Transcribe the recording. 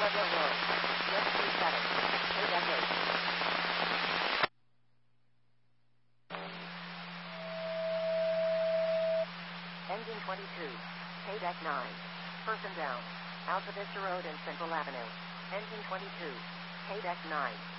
Cargill Road. West 27. Quebec 8. Engine 22. Quebec 9. Person down. Alta Vista Road and Central Avenue. Engine 22. Quebec 9.